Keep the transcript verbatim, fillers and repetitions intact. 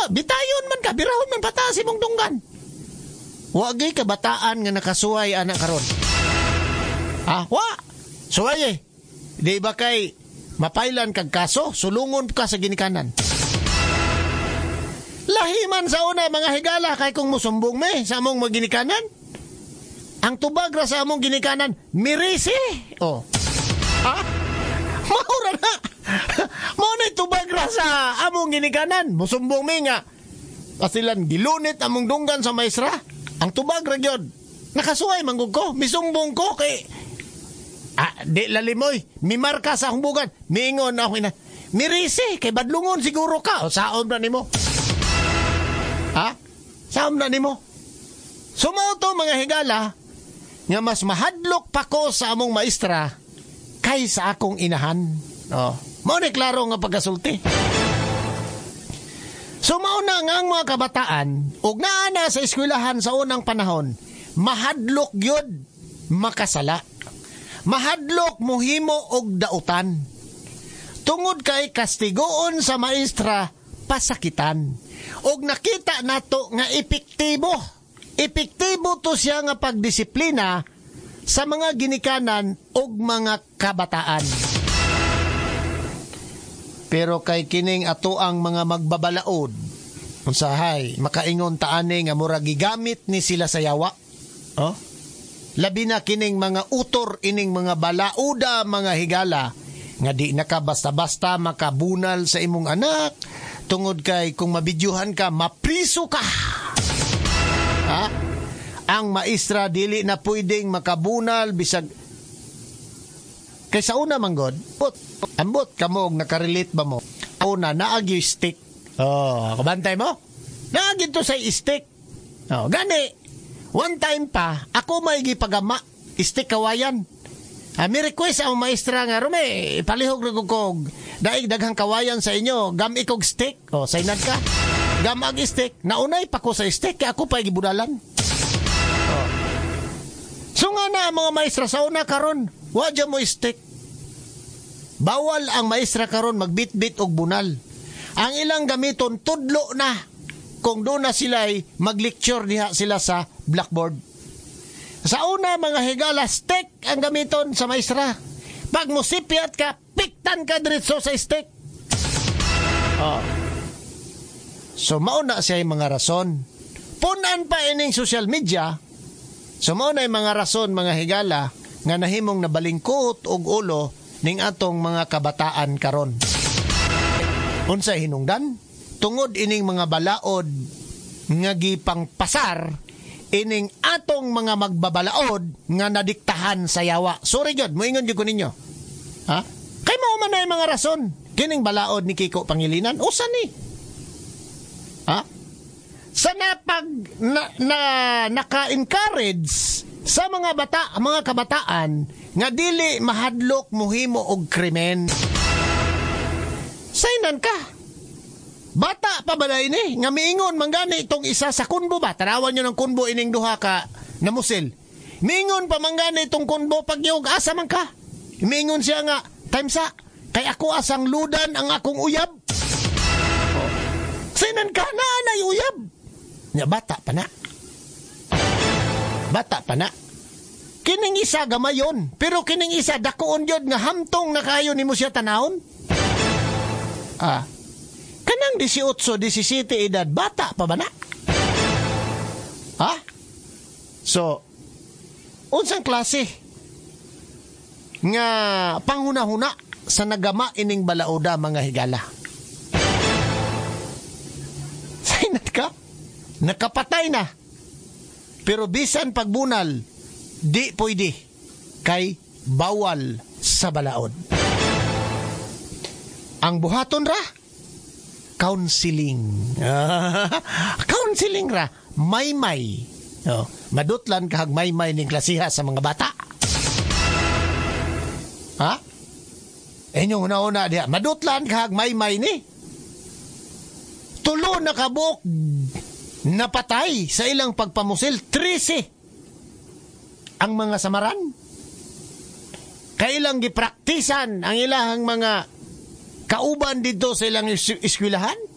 bitayon man ka, birahon man pata si mong dunggan. Wagi kabataan nga nakasuway anak karon. Ah, wa. Suway eh. Di ba kay mapailan kag kaso, sulungon ka sa ginikanan. Lahiman sa una mga higala kay kung musumbong me sa among maginikanan. Ang tubag ra sa among ginikanan, mirisi. Oh. Ha? Maura na. Mao na tubag ra sa among ginikanan. Musumbong me nga. Pasilan gilunit among dunggan sa maestra. Ang tubag ra gyud. Nakasuway manggug ko, misumbong ko kay ah, di lalimoy, mimarka sa humbugan. Miingon ako na, mirisi, kay badlungon siguro ka. O saom na nimo. Ha? Saom na nimo. Sumuto mga higala, nga mas mahadlok pa ko sa among maestra kaysa akong inahan. O, mao ni klaro nga pagkasulti. Sumauna nga ang mga kabataan, ug naa na sa eskwelahan sa unang panahon, mahadlok gyud makasala. Mahadlok muhimo og dautan. Tungod kay kastigoon sa maestra pasakitan. Og nakita nato nga epektibo. Epektibo to siya nga pagdisiplina sa mga ginikanan og mga kabataan. Pero kay kining ato ang mga magbabalaod, unsahay makaingon taani nga mura gigamit ni sila sa yawa. Oh? Labi na kining mga utor ining mga balauda mga higala nga di naka basta-basta makabunal sa imong anak tungod kay kung mabidyuhan ka mapriso ka. Ha? Ang maestra dili na pwedeng makabunal bisag kay sa una manggod but ambot kamo og nakarelate ba mo una naagi stick. Oh, kabantay mo naagi to sa stick. Oh, gani one time pa, ako may gipagama, stick kawayan. Ah, may request ang maestra nga, Rume, palihog na kukog, daig daghang kawayan sa inyo, gam ikog stick. O, saynad ka. Gam ag stick. Naunay pa ko sa stick, kaya ako pa gibudalan. O. So nga na, mga maestra sa una karon, wadya mo stick. Bawal ang maestra karon magbit-bit og bunal. Ang ilang gamiton, tudlo na. Kung doon na sila'y mag-lecture diha sila sa blackboard. Sa una, mga higala, stick ang gamiton sa maestra. Pag musipiat ka, piktan ka diretso sa stick. Oh. So, mauna siya yung mga rason. Punan pa ining social media, so mauna yung mga rason, mga higala, nga nahimong nabalingkot og ulo ning atong mga kabataan karon. Unsay hinungdan? Tungod ining mga balaod nga gipang pasar ining atong mga magbabalaod nga nadiktahan sa yawa. Sorry jud, moingon jud ko ninyo. Ha? Kay mao man ay mga rason kining balaod ni Kiko Pangilinan usa ni. Ha? Sa napag na, na naka-encourage sa mga bata, mga kabataan nga dili mahadlok muhimo og krimen. Saynan ka. Bata pa ba na ini? Nga miingon manggani itong isa sa kunbo ba? Tarawan nyo ng kunbo ining duha ka na musil. Miingon pa manggani itong kunbo pag yung asa man ka. Miingon siya nga, time sa, kay ako asang ludan ang akong uyab. Oh. Sinan ka na na uyab. Nga bata pa na. Bata pa na. Kining isa gamayon. Pero kining isa dakoon yun nga hamtong na kayo ni mo siya tanahon. Ah. Kanang eighteen, seventeen edad, bata pa ba na? Ha? So, unsang klase nga panghuna-huna sa nagama ining balauda mga higala? Sainat ka? Nakapatay na. Pero bisan pagbunal, di pwede kay bawal sa balaod. Ang buhaton ra, counseling. Counseling ra, may-may. Oh, madutlan kahag may-may ning klasiha sa mga bata. Ha? Inyong una-una diha, madutlan kahag may-may ni. Tulo na kabuk napatay sa ilang pagpamusil. Trisi ang mga samaran. Kailang gipraktisan ang ilang mga kauban dito sa ilang eskwelahan.